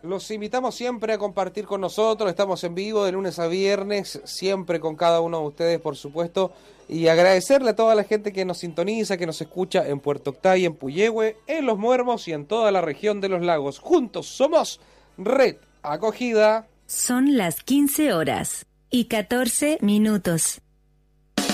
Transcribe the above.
Los invitamos siempre a compartir con nosotros, estamos en vivo de lunes a viernes, siempre con cada uno de ustedes, por supuesto, y agradecerle a toda la gente que nos sintoniza, que nos escucha en Puerto Octavio, en Puyehue, en Los Muermos y en toda la región de los lagos. Juntos somos Red Acogida. Son las 15 horas y 14 minutos.